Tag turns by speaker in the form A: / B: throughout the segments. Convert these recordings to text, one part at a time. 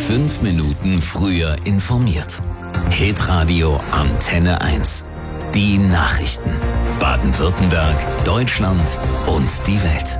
A: 5 Minuten früher informiert. Hitradio Antenne 1. Die Nachrichten. Baden-Württemberg, Deutschland und die Welt.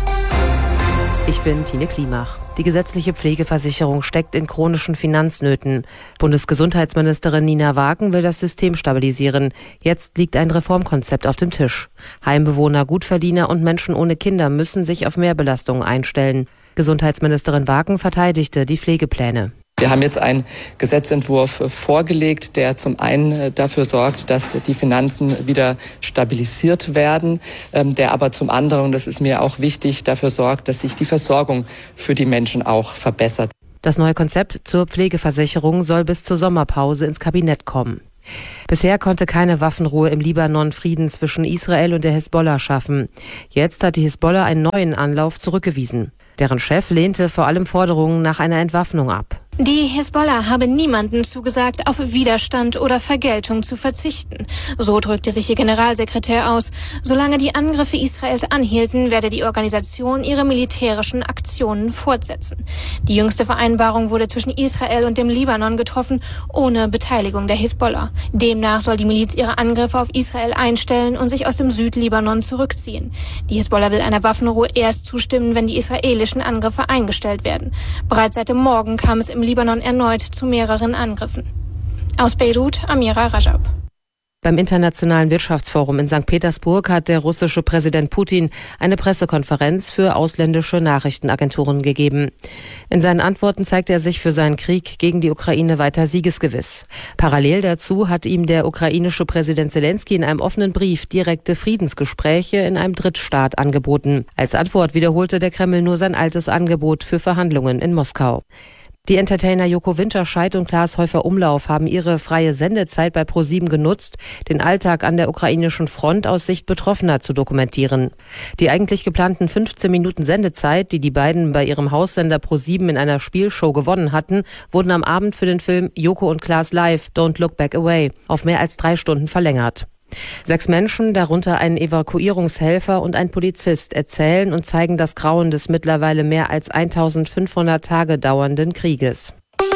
B: Ich bin Tine Klimach. Die gesetzliche Pflegeversicherung steckt in chronischen Finanznöten. Bundesgesundheitsministerin Nina Wagen will das System stabilisieren. Jetzt liegt ein Reformkonzept auf dem Tisch. Heimbewohner, Gutverdiener und Menschen ohne Kinder müssen sich auf Mehrbelastungen einstellen. Gesundheitsministerin Wagen verteidigte die Pflegepläne.
C: Wir haben jetzt einen Gesetzentwurf vorgelegt, der zum einen dafür sorgt, dass die Finanzen wieder stabilisiert werden, der aber zum anderen, und das ist mir auch wichtig, dafür sorgt, dass sich die Versorgung für die Menschen auch verbessert.
B: Das neue Konzept zur Pflegeversicherung soll bis zur Sommerpause ins Kabinett kommen. Bisher konnte keine Waffenruhe im Libanon Frieden zwischen Israel und der Hisbollah schaffen. Jetzt hat die Hisbollah einen neuen Anlauf zurückgewiesen. Deren Chef lehnte vor allem Forderungen nach einer Entwaffnung ab.
D: Die Hisbollah habe niemandem zugesagt, auf Widerstand oder Vergeltung zu verzichten. So drückte sich ihr Generalsekretär aus. Solange die Angriffe Israels anhielten, werde die Organisation ihre militärischen Aktionen fortsetzen. Die jüngste Vereinbarung wurde zwischen Israel und dem Libanon getroffen, ohne Beteiligung der Hisbollah. Demnach soll die Miliz ihre Angriffe auf Israel einstellen und sich aus dem Südlibanon zurückziehen. Die Hisbollah will einer Waffenruhe erst zustimmen, wenn die israelischen Angriffe eingestellt werden. Bereits seit dem Morgen kam es im Libanon erneut zu mehreren Angriffen. Aus Beirut, Amira Rajab.
B: Beim Internationalen Wirtschaftsforum in St. Petersburg hat der russische Präsident Putin eine Pressekonferenz für ausländische Nachrichtenagenturen gegeben. In seinen Antworten zeigt er sich für seinen Krieg gegen die Ukraine weiter siegesgewiss. Parallel dazu hat ihm der ukrainische Präsident Zelensky in einem offenen Brief direkte Friedensgespräche in einem Drittstaat angeboten. Als Antwort wiederholte der Kreml nur sein altes Angebot für Verhandlungen in Moskau. Die Entertainer Joko Winterscheid und Klaas Häufer-Umlauf haben ihre freie Sendezeit bei ProSieben genutzt, den Alltag an der ukrainischen Front aus Sicht Betroffener zu dokumentieren. Die eigentlich geplanten 15 Minuten Sendezeit, die beiden bei ihrem Haussender ProSieben in einer Spielshow gewonnen hatten, wurden am Abend für den Film Joko und Klaas Live Don't Look Back Away auf mehr als 3 Stunden verlängert. 6 Menschen, darunter ein Evakuierungshelfer und ein Polizist, erzählen und zeigen das Grauen des mittlerweile mehr als 1500 Tage dauernden Krieges.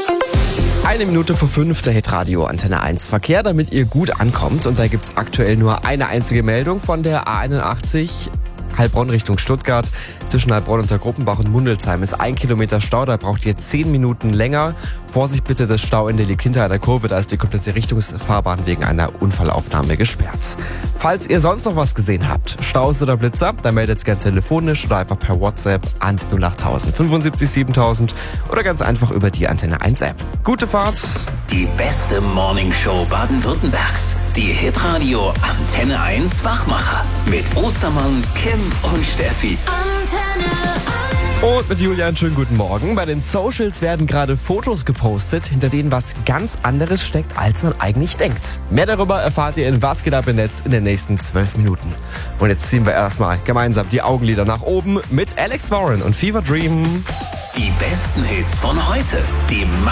E: 1 Minute vor 5, der Hitradio Antenne 1 Verkehr, damit ihr gut ankommt. Und da gibt es aktuell nur eine einzige Meldung von der A81 Heilbronn Richtung Stuttgart. Zwischen Heilbronn und der Gruppenbach und Mundelsheim ist 1 Kilometer Stau, da braucht ihr 10 Minuten länger. Vorsicht bitte, das Stauende liegt hinter einer Kurve, da ist die komplette Richtungsfahrbahn wegen einer Unfallaufnahme gesperrt. Falls ihr sonst noch was gesehen habt, Staus oder Blitzer, dann meldet es gerne telefonisch oder einfach per WhatsApp an 08000 75 7000 oder ganz einfach über die Antenne 1 App. Gute Fahrt!
A: Die beste Morningshow Baden-Württembergs. Die Hitradio Antenne 1 Wachmacher. Mit Ostermann, Kim und Steffi.
D: Antenne 1.
E: Und mit Julian, schönen guten Morgen. Bei den Socials werden gerade Fotos gepostet, hinter denen was ganz anderes steckt, als man eigentlich denkt. Mehr darüber erfahrt ihr in Was geht ab im Netz in den nächsten 12 Minuten. Und jetzt ziehen wir erstmal gemeinsam die Augenlider nach oben mit Alex Warren und Fever Dream.
A: Die besten Hits von heute. Die